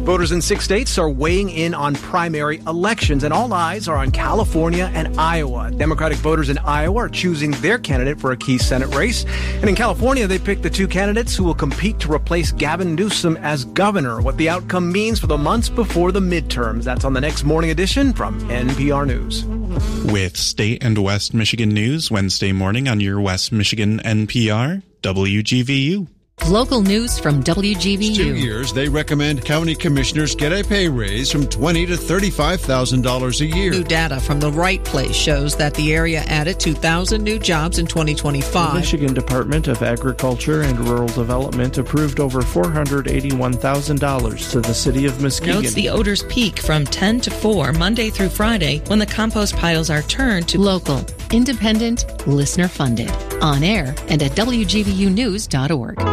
Voters in 6 states are weighing in on primary elections, and all eyes are on California and Iowa. Democratic voters in Iowa are choosing their candidate for a key Senate race. And in California, they picked the two candidates who will compete to replace Gavin Newsom as governor. What the outcome means for the months before the midterms. That's on the next Morning Edition from NPR News. With state and West Michigan news Wednesday morning on your West Michigan NPR, WGVU. Local news from WGVU. 2 years, they recommend county commissioners get a pay raise from $20,000 to $35,000 a year. New data from The Right Place shows that the area added 2,000 new jobs in 2025. The Michigan Department of Agriculture and Rural Development approved over $481,000 to the city of Muskegon. Notes the odors peak from 10 to 4 Monday through Friday when the compost piles are turned to local, independent, listener funded, on air and at WGVUnews.org.